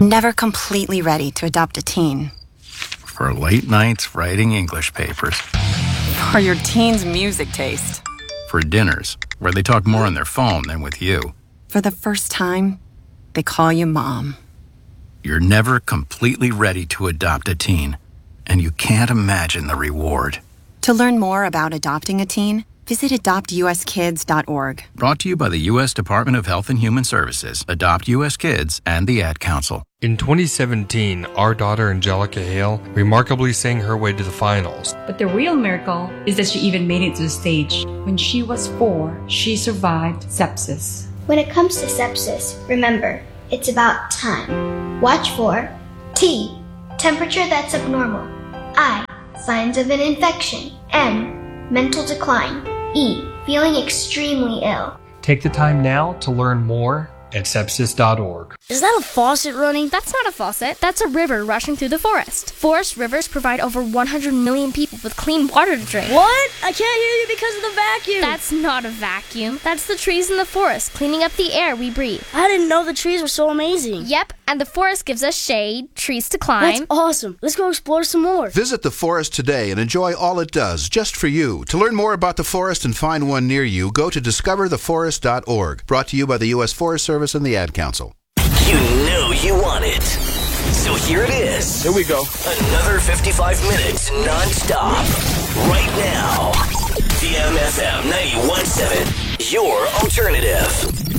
Never completely ready to adopt a teen. For late nights writing English papers. For your teen's music taste. For dinners, where they talk more on their phone than with you. For the first time, they call you mom. You're never completely ready to adopt a teen, and you can't imagine the reward. To learn more about adopting a teen, visit adoptuskids.org. Brought to you by the U.S. Department of Health and Human Services, Adopt U.S. Kids, and the Ad Council. In 2017, our daughter Angelica Hale remarkably sang her way to the finals. But the real miracle is that she even made it to the stage. When she was 4, she survived sepsis. When it comes to sepsis, remember, it's about time. Watch for T. Temperature that's abnormal. I. Signs of an infection. M. Mental decline. E. Feeling extremely ill. Take the time now to learn more at sepsis.org. Is that a faucet running? That's not a faucet. That's a river rushing through the forest. Forest rivers provide over 100 million people with clean water to drink. What? I can't hear you because of the vacuum. That's not a vacuum. That's the trees in the forest cleaning up the air we breathe. I didn't know the trees were so amazing. Yep, and the forest gives us shade, trees to climb. That's awesome. Let's go explore some more. Visit the forest today and enjoy all it does, just for you. To learn more about the forest and find one near you, go to discovertheforest.org. Brought to you by the U.S. Forest Service and the Ad Council. You knew you want it. So here it is. Here we go. Another 55 minutes non-stop. Right now. DMFM 91.7, your alternative.